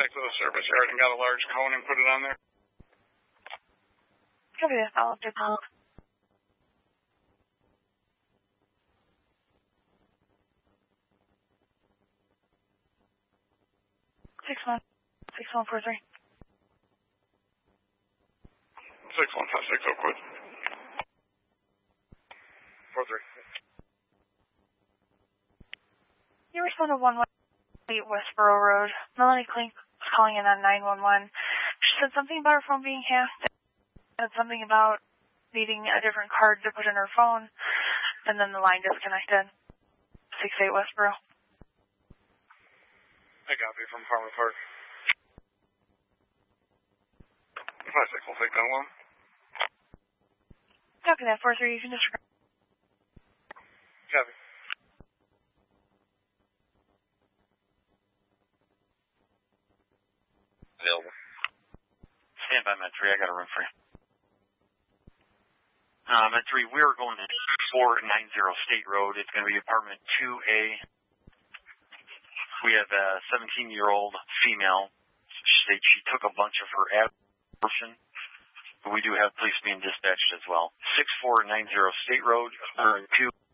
back to the service yard and got a large cone and put it on there. Copy that. I'll update that. 6143. 6156 Oakwood. 43. You responded 118 Westboro Road. Melanie Klink was calling in on 911. She said something about her phone being hacked. Said something about needing a different card to put in her phone, and then the line disconnected. 68 Westboro. I copy from Farmer Park. 56, we'll take that one. Copy that, 43. You can just... Copy. Available. Stand by, Med 3. I got a room for you. Med 3, we're going to 490 State Road. It's going to be apartment 2A. We have a 17-year-old female. She took a bunch of her abortion. But we do have police being dispatched as well. 6490 State Road, 2.